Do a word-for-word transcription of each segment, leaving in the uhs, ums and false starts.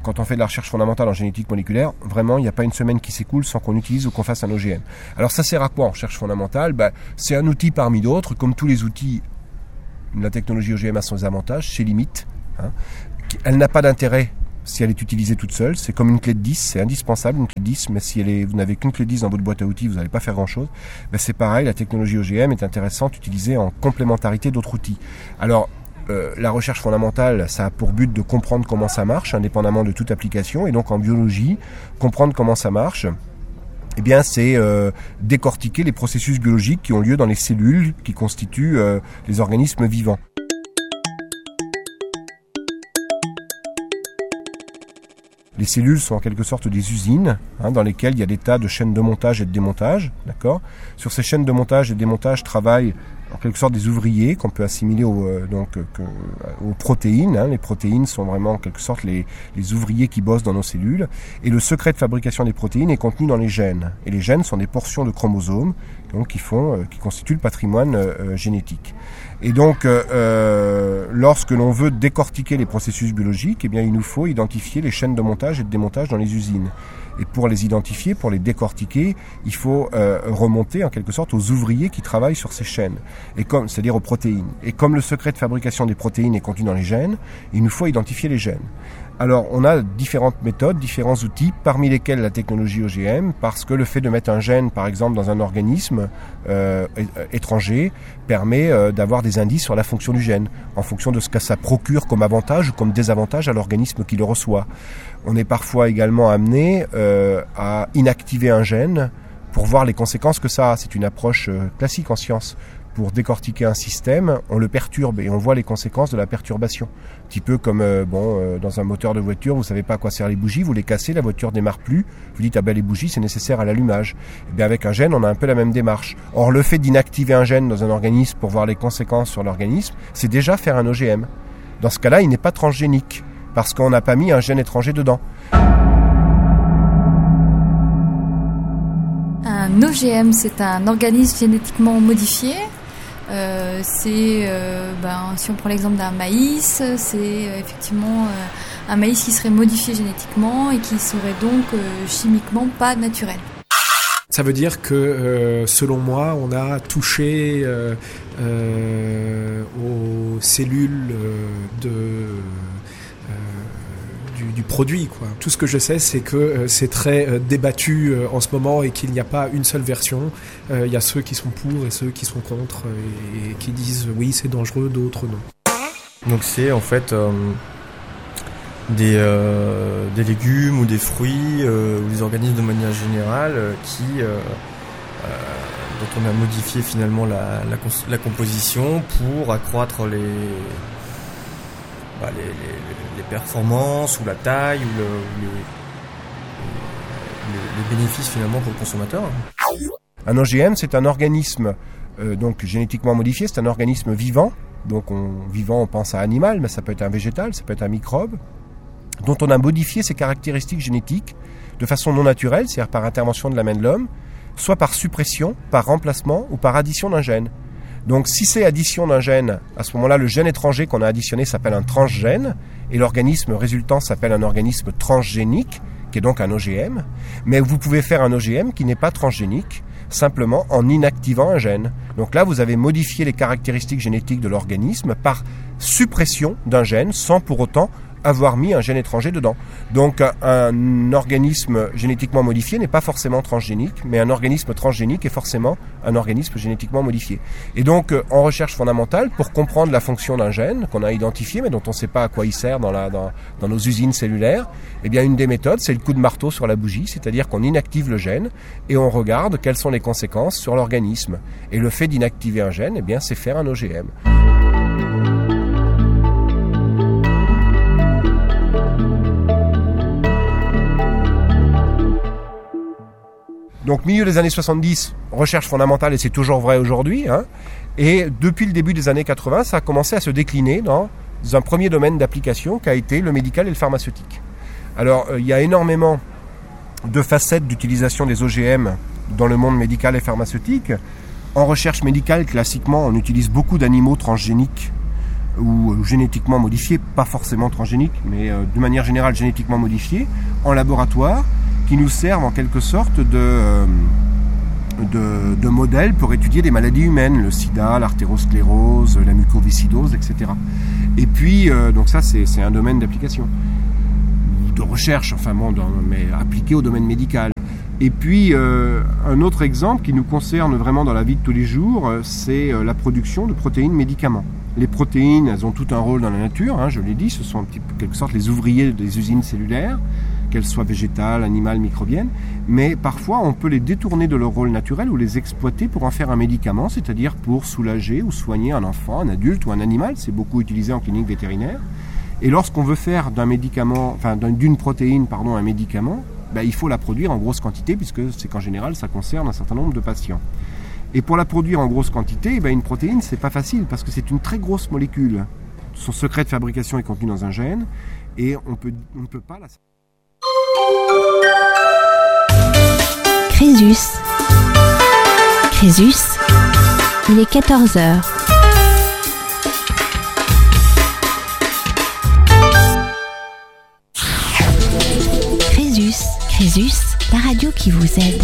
quand on fait de la recherche fondamentale en génétique moléculaire, vraiment, il n'y a pas une semaine qui s'écoule sans qu'on utilise ou qu'on fasse un O G M. Alors ça sert à quoi en recherche fondamentale ? Ben, c'est un outil parmi d'autres, comme tous les outils, la technologie O G M a ses avantages, ses limites. Hein. Elle n'a pas d'intérêt si elle est utilisée toute seule, c'est comme une clé de dix, c'est indispensable une clé de dix, mais si elle est, vous n'avez qu'une clé de dix dans votre boîte à outils, vous n'allez pas faire grand-chose. Ben c'est pareil, la technologie O G M est intéressante utilisée en complémentarité d'autres outils. Alors, euh, la recherche fondamentale, ça a pour but de comprendre comment ça marche, indépendamment de toute application, et donc en biologie, comprendre comment ça marche, eh bien, c'est euh, décortiquer les processus biologiques qui ont lieu dans les cellules qui constituent euh, les organismes vivants. Les cellules sont en quelque sorte des usines hein, dans lesquelles il y a des tas de chaînes de montage et de démontage. D'accord ? Sur ces chaînes de montage et de démontage travaillent en quelque sorte des ouvriers qu'on peut assimiler aux, euh, donc, euh, aux protéines. Hein. Les protéines sont vraiment en quelque sorte les, les ouvriers qui bossent dans nos cellules. Et le secret de fabrication des protéines est contenu dans les gènes. Et les gènes sont des portions de chromosomes donc, qui, font, euh, qui constituent le patrimoine euh, génétique. Et donc, euh, lorsque l'on veut décortiquer les processus biologiques, eh bien, il nous faut identifier les chaînes de montage et de démontage dans les usines. Et pour les identifier, pour les décortiquer, il faut euh, remonter en quelque sorte aux ouvriers qui travaillent sur ces chaînes, et comme, c'est-à-dire aux protéines. Et comme le secret de fabrication des protéines est contenu dans les gènes, il nous faut identifier les gènes. Alors, on a différentes méthodes, différents outils, parmi lesquels la technologie O G M, parce que le fait de mettre un gène, par exemple, dans un organisme euh, étranger, permet euh, d'avoir des indices sur la fonction du gène, en fonction de ce que ça procure comme avantage ou comme désavantage à l'organisme qui le reçoit. On est parfois également amené euh, à inactiver un gène pour voir les conséquences que ça a. C'est une approche euh, classique en science. Pour décortiquer un système, on le perturbe et on voit les conséquences de la perturbation. Un petit peu comme euh, bon, euh, dans un moteur de voiture, vous ne savez pas à quoi servent les bougies, vous les cassez, la voiture ne démarre plus. Vous dites, ah ben les bougies, c'est nécessaire à l'allumage. Et bien avec un gène, on a un peu la même démarche. Or, le fait d'inactiver un gène dans un organisme pour voir les conséquences sur l'organisme, c'est déjà faire un O G M. Dans ce cas-là, il n'est pas transgénique, parce qu'on n'a pas mis un gène étranger dedans. Un O G M, c'est un organisme génétiquement modifié. Euh, c'est, euh, ben, si on prend l'exemple d'un maïs, c'est euh, effectivement euh, un maïs qui serait modifié génétiquement et qui serait donc euh, chimiquement pas naturel. Ça veut dire que, euh, selon moi, on a touché euh, euh, aux cellules euh, de... Euh, Du, du produit, quoi. Tout ce que je sais, c'est que euh, c'est très euh, débattu euh, en ce moment et qu'il n'y a pas une seule version. Il euh, y a ceux qui sont pour et ceux qui sont contre euh, et, et qui disent oui, c'est dangereux, d'autres non. Donc c'est en fait euh, des, euh, des légumes ou des fruits euh, ou des organismes de manière générale euh, qui euh, euh, dont on a modifié finalement la, la, la composition pour accroître les Bah, les, les, les performances ou la taille ou le, les, les, les bénéfices finalement pour le consommateur. Un O G M, c'est un organisme euh, donc génétiquement modifié, c'est un organisme vivant. Donc on, vivant, on pense à animal, mais ça peut être un végétal, ça peut être un microbe, dont on a modifié ses caractéristiques génétiques de façon non naturelle, c'est-à-dire par intervention de la main de l'homme, soit par suppression, par remplacement ou par addition d'un gène. Donc si c'est addition d'un gène, à ce moment-là, le gène étranger qu'on a additionné s'appelle un transgène, et l'organisme résultant s'appelle un organisme transgénique, qui est donc un O G M. Mais vous pouvez faire un O G M qui n'est pas transgénique, simplement en inactivant un gène. Donc là, vous avez modifié les caractéristiques génétiques de l'organisme par suppression d'un gène, sans pour autant avoir mis un gène étranger dedans. Donc un, un organisme génétiquement modifié n'est pas forcément transgénique, mais un organisme transgénique est forcément un organisme génétiquement modifié. Et donc en recherche fondamentale, pour comprendre la fonction d'un gène qu'on a identifié, mais dont on ne sait pas à quoi il sert dans, la, dans, dans nos usines cellulaires, eh bien une des méthodes, c'est le coup de marteau sur la bougie, c'est-à-dire qu'on inactive le gène et on regarde quelles sont les conséquences sur l'organisme. Et le fait d'inactiver un gène, eh bien c'est faire un O G M. Donc milieu des années soixante-dix, recherche fondamentale, et c'est toujours vrai aujourd'hui, hein, et depuis le début des années quatre-vingts, ça a commencé à se décliner dans un premier domaine d'application qui a été le médical et le pharmaceutique. Alors euh, il y a énormément de facettes d'utilisation des O G M dans le monde médical et pharmaceutique. En recherche médicale, classiquement, on utilise beaucoup d'animaux transgéniques ou, ou génétiquement modifiés, pas forcément transgéniques, mais euh, de manière générale génétiquement modifiés, en laboratoire, qui nous servent en quelque sorte de, euh, de, de modèles pour étudier des maladies humaines, le sida, l'artérosclérose, la mucoviscidose, et cetera. Et puis, euh, donc ça c'est, c'est un domaine d'application, de recherche, enfin bon, dans, mais appliqué au domaine médical. Et puis, euh, un autre exemple qui nous concerne vraiment dans la vie de tous les jours, euh, c'est euh, la production de protéines médicaments. Les protéines, elles ont tout un rôle dans la nature, hein, je l'ai dit, ce sont en quelque sorte les ouvriers des usines cellulaires, qu'elles soient végétales, animales, microbiennes, mais parfois on peut les détourner de leur rôle naturel ou les exploiter pour en faire un médicament, c'est-à-dire pour soulager ou soigner un enfant, un adulte ou un animal, c'est beaucoup utilisé en clinique vétérinaire. Et lorsqu'on veut faire d'un médicament, enfin d'une protéine, pardon, un médicament, ben, il faut la produire en grosse quantité, puisque c'est qu'en général, ça concerne un certain nombre de patients. Et pour la produire en grosse quantité, ben, une protéine, c'est pas facile, parce que c'est une très grosse molécule. Son secret de fabrication est contenu dans un gène, et on peut, on ne peut pas la... Crésus. Crésus, il est quatorze heures. Crésus, la radio qui vous aide.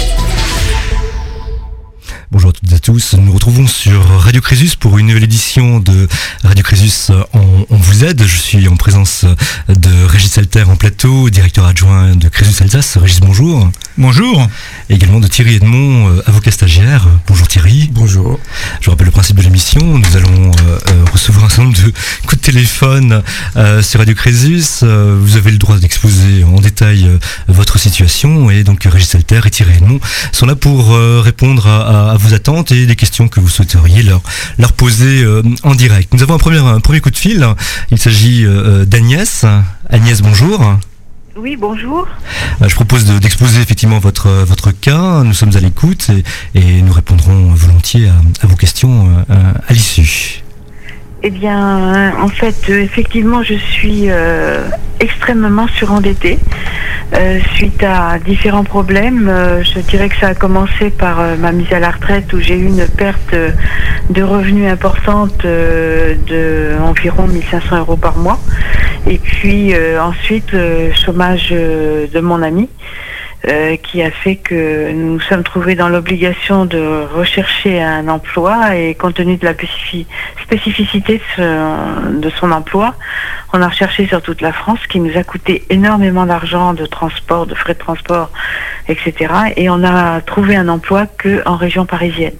Bonjour à toutes et à tous, nous nous retrouvons sur Radio Crésus pour une nouvelle édition de Radio Crésus on, on vous aide. Je suis en présence de Régis Alter en plateau, directeur adjoint de Crésus Alsace. Régis, bonjour. Bonjour. Et également de Thierry Edmond, avocat stagiaire. Bonjour Thierry. Bonjour. Je rappelle le principe de l'émission, nous allons euh, recevoir un certain nombre de coups de téléphone euh, sur Radio Crésus. Euh, vous avez le droit d'exposer en détail euh, votre situation, et donc Régis Alter et Thierry Edmond sont là pour euh, répondre à, à vos attentes et des questions que vous souhaiteriez leur, leur poser euh, en direct. Nous avons un premier, un premier coup de fil. Il s'agit euh, d'Agnès. Agnès, bonjour. Oui, bonjour. Euh, je propose de, d'exposer effectivement votre, votre cas. Nous sommes à l'écoute et, et nous répondrons volontiers à, à vos questions euh, à l'issue. Eh bien, en fait, euh, effectivement, je suis euh, extrêmement surendettée euh, suite à différents problèmes. Euh, je dirais que ça a commencé par euh, ma mise à la retraite, où j'ai eu une perte de revenus importante euh, de environ mille cinq cents euros par mois. Et puis euh, ensuite, le chômage euh, de mon ami. Euh, qui a fait que nous nous sommes trouvés dans l'obligation de rechercher un emploi, et compte tenu de la spécificité de, ce, de son emploi, on a recherché sur toute la France, ce qui nous a coûté énormément d'argent, de transport, de frais de transport, et cetera. Et on a trouvé un emploi qu'en région parisienne.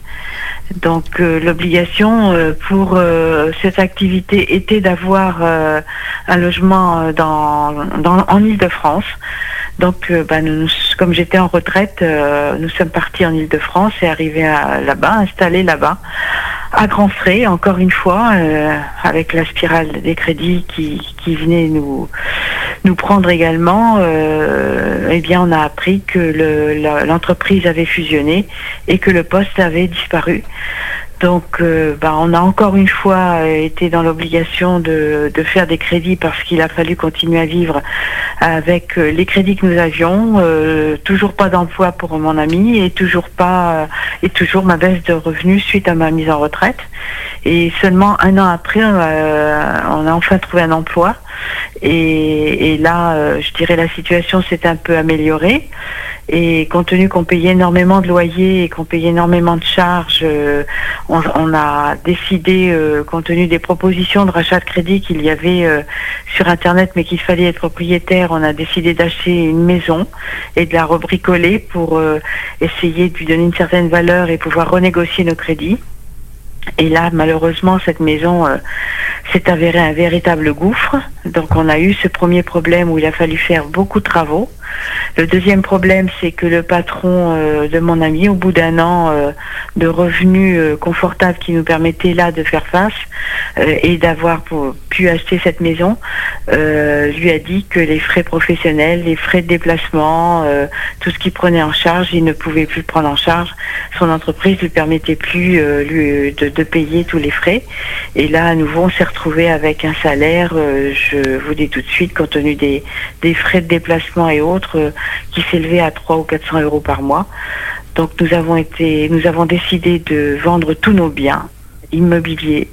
Donc euh, l'obligation euh, pour euh, cette activité était d'avoir euh, un logement dans, dans, en Île-de-France. Donc, euh, bah, nous, comme j'étais en retraite, euh, nous sommes partis en Île-de-France et arrivés à, là-bas, installés là-bas, à grands frais, encore une fois, euh, avec la spirale des crédits qui, qui venait nous, nous prendre également. Euh, eh bien, on a appris que le, la, l'entreprise avait fusionné et que le poste avait disparu. Donc, euh, bah, on a encore une fois été dans l'obligation de, de faire des crédits, parce qu'il a fallu continuer à vivre avec les crédits que nous avions. Euh, toujours pas d'emploi pour mon ami, et toujours pas, et toujours ma baisse de revenus suite à ma mise en retraite. Et seulement un an après, euh, on a enfin trouvé un emploi. Et, et là, euh, je dirais, la situation s'est un peu améliorée. Et compte tenu qu'on payait énormément de loyers et qu'on payait énormément de charges, euh, on, on a décidé, euh, compte tenu des propositions de rachat de crédit qu'il y avait euh, sur Internet, mais qu'il fallait être propriétaire, on a décidé d'acheter une maison et de la rebricoler pour euh, essayer de lui donner une certaine valeur et pouvoir renégocier nos crédits. Et là, malheureusement, cette maison euh, s'est avérée un véritable gouffre. Donc, on a eu ce premier problème où il a fallu faire beaucoup de travaux. Le deuxième problème, c'est que le patron euh, de mon ami, au bout d'un an euh, de revenus euh, confortables qui nous permettaient là de faire face euh, et d'avoir pour, pu acheter cette maison, euh, lui a dit que les frais professionnels, les frais de déplacement, euh, tout ce qu'il prenait en charge, il ne pouvait plus prendre en charge. Son entreprise ne lui permettait plus euh, lui, de, de payer tous les frais. Et là, à nouveau, on s'est retrouvé avec un salaire, euh, je vous dis tout de suite, compte tenu des, des frais de déplacement et autres, euh, qui s'élevait à trois ou quatre cents euros par mois. Donc nous avons été, nous avons décidé de vendre tous nos biens immobiliers,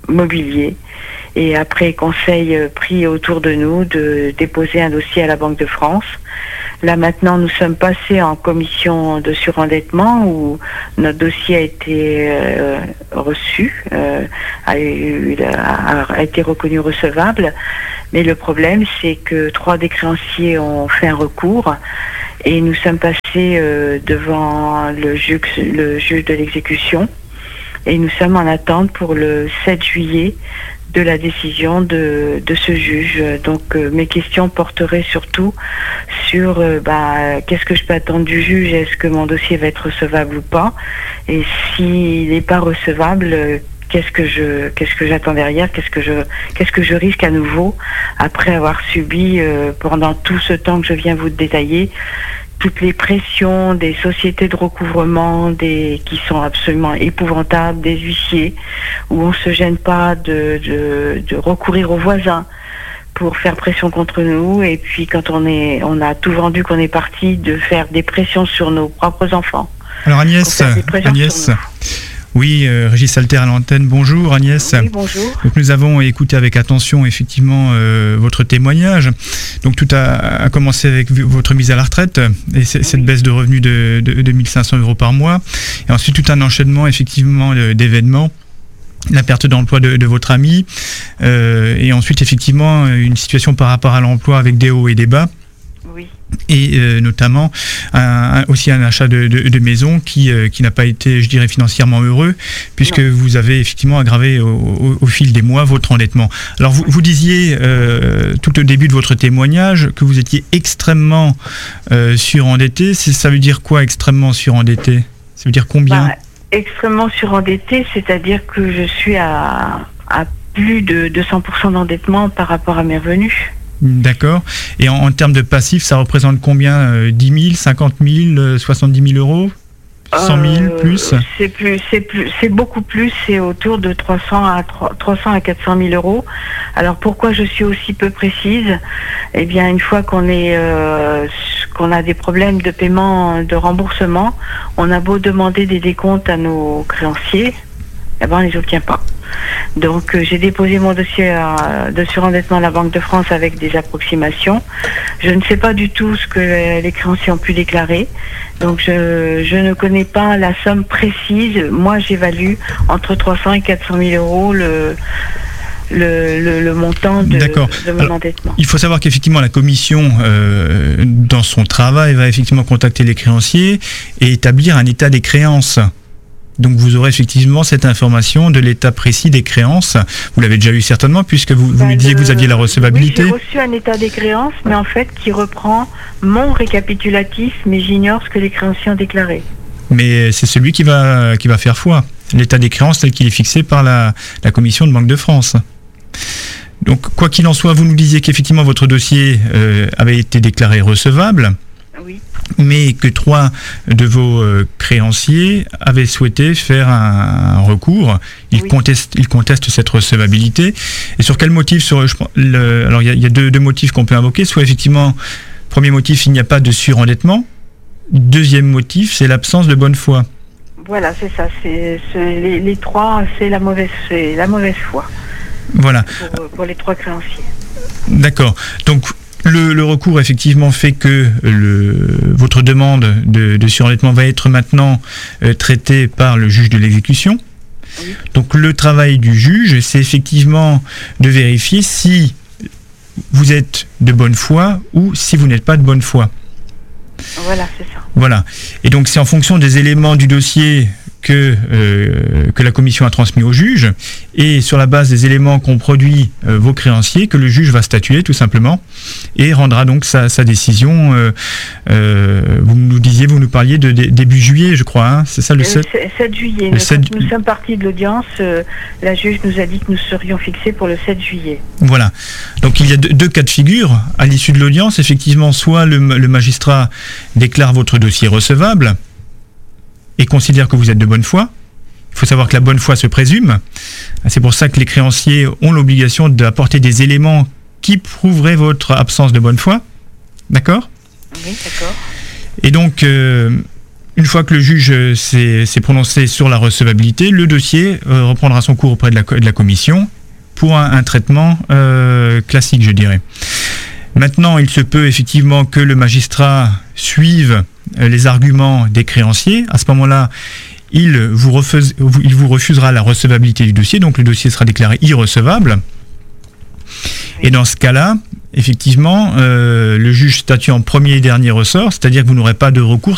mobilier. Et après conseil pris autour de nous de déposer un dossier à la Banque de France. Là maintenant nous sommes passés en commission de surendettement où notre dossier a été euh, reçu, euh, a, eu, a, a été reconnu recevable. Mais le problème c'est que trois des créanciers ont fait un recours et nous sommes passés euh, devant le juge, le juge de l'exécution et nous sommes en attente pour le sept juillet de la décision de, de ce juge. Donc euh, mes questions porteraient surtout sur euh, bah, qu'est-ce que je peux attendre du juge, est-ce que mon dossier va être recevable ou pas, et s'il n'est pas recevable, euh, qu'est-ce que je qu'est-ce que j'attends derrière, qu'est-ce que je qu'est-ce que je risque à nouveau après avoir subi euh, pendant tout ce temps que je viens vous détailler toutes les pressions des sociétés de recouvrement, des qui sont absolument épouvantables, des huissiers, où on se gêne pas de, de, de recourir aux voisins pour faire pression contre nous, et puis quand on est, on a tout vendu, qu'on est parti, de faire des pressions sur nos propres enfants. Alors Agnès, Agnès. Oui, euh, Régis Alter à l'antenne. Bonjour Agnès. Oui, bonjour. Donc, nous avons écouté avec attention effectivement euh, votre témoignage. Donc tout a, a commencé avec votre mise à la retraite et c- oui. cette baisse de revenus de, de, de mille cinq cents euros par mois. Et ensuite tout un enchaînement effectivement d'événements. La perte d'emploi de, de votre ami euh, et ensuite effectivement une situation par rapport à l'emploi avec des hauts et des bas. Oui. Et euh, notamment un, un, aussi un achat de, de, de maison qui, euh, qui n'a pas été, je dirais, financièrement heureux, puisque non. vous avez effectivement aggravé au, au, au fil des mois votre endettement. Alors vous, vous disiez euh, tout au début de votre témoignage que vous étiez extrêmement euh, surendetté. C'est, ça veut dire quoi extrêmement surendetté? Ça veut dire combien? Bah, extrêmement surendetté, c'est-à-dire que je suis à, à plus de deux cents pour cent d'endettement par rapport à mes revenus. D'accord. Et en, en termes de passifs, ça représente combien euh, dix mille, cinquante mille, euh, soixante-dix mille euros, cent mille, euh, plus c'est plus, c'est plus, c'est beaucoup plus. C'est autour de trois cents à quatre cent mille euros. Alors pourquoi je suis aussi peu précise? Eh bien, une fois qu'on est, euh, qu'on a des problèmes de paiement, de remboursement, on a beau demander des décomptes à nos créanciers, eh ben on les obtient pas. Donc euh, j'ai déposé mon dossier à, de surendettement à la Banque de France avec des approximations. Je ne sais pas du tout ce que les créanciers ont pu déclarer. Donc je, je ne connais pas la somme précise. Moi j'évalue entre trois cents et quatre cent mille euros le, le, le, le montant de, de mon Alors, endettement. Il faut savoir qu'effectivement la commission, euh, dans son travail, va effectivement contacter les créanciers et établir un état des créances. Donc vous aurez effectivement cette information de l'état précis des créances. Vous l'avez déjà eu certainement puisque vous, vous bah, me disiez que vous aviez la recevabilité. Oui, j'ai reçu un état des créances, mais en fait qui reprend mon récapitulatif, mais j'ignore ce que les créanciers ont déclaré. Mais c'est celui qui va, qui va faire foi. L'état des créances tel qu'il est fixé par la, la commission de Banque de France. Donc quoi qu'il en soit, vous nous disiez qu'effectivement votre dossier euh, avait été déclaré recevable. Oui. Mais que trois de vos euh, créanciers avaient souhaité faire un, un recours. Ils, oui. contestent, ils contestent cette recevabilité. Et sur quel motif sur, je, le, Alors, il y, y a deux, deux motifs qu'on peut invoquer. Soit, effectivement, premier motif, il n'y a pas de surendettement. Deuxième motif, c'est l'absence de bonne foi. Voilà, c'est ça. C'est, c'est, les, les trois, c'est la mauvaise, c'est la mauvaise foi. Voilà. Pour, pour les trois créanciers. D'accord. Donc, Le, le recours effectivement fait que le, votre demande de, de surendettement va être maintenant euh, traitée par le juge de l'exécution. Oui. Donc le travail du juge, c'est effectivement de vérifier si vous êtes de bonne foi ou si vous n'êtes pas de bonne foi. Voilà, c'est ça. Voilà. Et donc c'est en fonction des éléments du dossier que, euh, que la commission a transmis au juge et sur la base des éléments qu'ont produit euh, vos créanciers que le juge va statuer tout simplement et rendra donc sa, sa décision. Euh, euh, vous nous disiez, vous nous parliez de, de début juillet, je crois, hein, c'est ça le sept, sept juillet. Le nous, sept... nous sommes partis de l'audience, euh, la juge nous a dit que nous serions fixés pour le sept juillet. Voilà. Donc il y a deux, deux cas de figure à l'issue de l'audience. Effectivement, soit le, le magistrat déclare votre dossier recevable et considère que vous êtes de bonne foi. Il faut savoir que la bonne foi se présume. C'est pour ça que les créanciers ont l'obligation d'apporter des éléments qui prouveraient votre absence de bonne foi. D'accord ? Oui, d'accord. Et donc, euh, une fois que le juge s'est, s'est prononcé sur la recevabilité, le dossier euh, reprendra son cours auprès de la, de la commission pour un, un traitement euh, classique, je dirais. Maintenant, il se peut effectivement que le magistrat suive les arguments des créanciers. À ce moment-là, il vous, refuse, il vous refusera la recevabilité du dossier, donc le dossier sera déclaré irrecevable. Et dans ce cas-là, effectivement, euh, le juge statue en premier et dernier ressort, c'est-à-dire que vous n'aurez pas de recours